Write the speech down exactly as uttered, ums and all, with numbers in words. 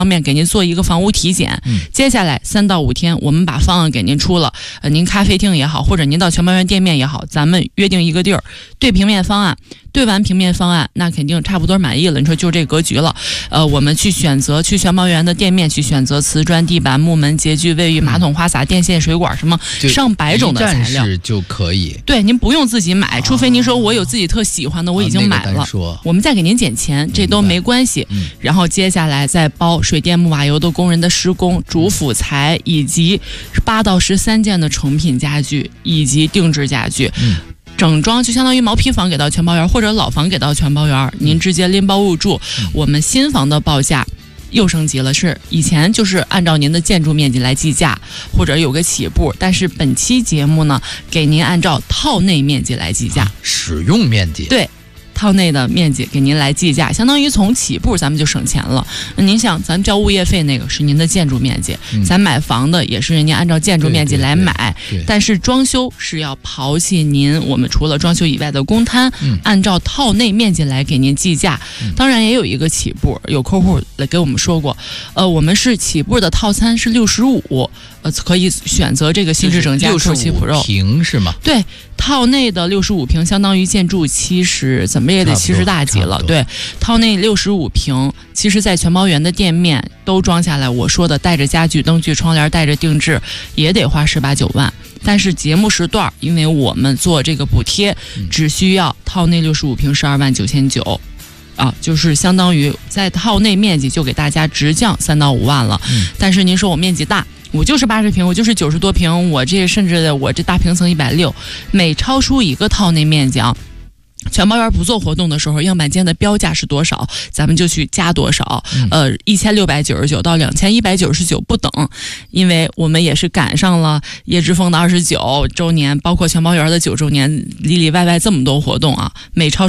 方面给您做一个房屋体检， 嗯、 接下来三到五天，我们把方案给您出了，呃，您咖啡厅也好，或者您到全包园店面也好，咱们约定一个地儿，对平面方案，对完平面方案，那肯定差不多满意了。你说就这格局了，呃，我们去选择去全包园的店面去选择瓷砖、地板、木门、洁具、卫浴、马桶、花洒、电线、水管，什么上百种的材料就可以。 对，您不用自己买，除非您说我有自己特喜欢的，我已经买了， 啊那个、 我们再给您减钱，这都没关系。 嗯、 然后接下来再包水电木瓦油的工人的施工、主辅材以及八到十三件的成品家具以及定制家具。 嗯， 整装就相当于毛坯房给到全包园，或者老房给到全包园，您直接拎包入住。 嗯、 我们新房的报价又升级了，是以前就是按照您的建筑面积来计价，或者有个起步，但是本期节目呢，给您按照套内面积来计价， 啊、使用面积对。套内的面积给您来计价，相当于从起步咱们就省钱了。那您想，咱交物业费那个是您的建筑面积， 嗯、 咱买房的也是人家按照建筑面积来买， 对对对对， 但是装修是要刨弃您我们除了装修以外的公摊， 嗯、 按照套内面积来给您计价。 嗯、 当然也有一个起步，有客户来给我们说过，呃，我们是起步的套餐是六十五，呃，可以选择这个新智整家 Q 七 Pro 平是吗？ 对。套内的六十五平相当于建筑七十，怎么也得七十大几了。对，套内六十五平，其实在全包园的店面都装下来，我说的带着家具、灯具、窗帘，带着定制，也得花十八九万。但是节目时段，因为我们做这个补贴，只需要套内六十五平十二万九千九。啊，就是相当于在套内面积就给大家直降三到五万了。 嗯、 但是您说我面积大，我就是八十平，我就是九十多平，我这甚至我这大平层一百六，每超出一个套内面积啊，全包园不做活动的时候，样板间的标价是多少，咱们就去加多少。 嗯、 呃，一千六百九十九到两千一百九十九不等，因为我们也是赶上了叶之峰的二十九周年，包括全包园的九周年，里里外外这么多活动啊，每超